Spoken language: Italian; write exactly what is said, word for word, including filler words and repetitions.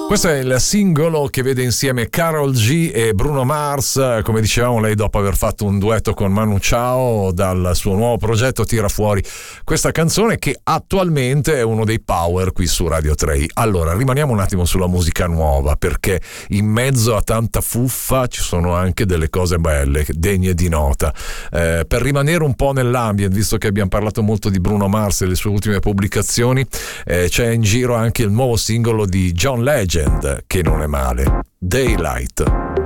Questo è il singolo che vede insieme Karol G e Bruno Mars. Come dicevamo, lei dopo aver fatto un duetto con Manu Chao dal suo nuovo progetto tira fuori questa canzone che attualmente è uno dei power qui su Radio tre. Allora rimaniamo un attimo sulla musica nuova, perché in mezzo a tanta fuffa ci sono anche delle cose belle, degne di nota. Eh, per rimanere un po' nell'ambient, visto che abbiamo parlato molto di Bruno Mars e le sue ultime pubblicazioni, eh, c'è in giro anche il nuovo singolo di John Legend, che non è male, Daylight.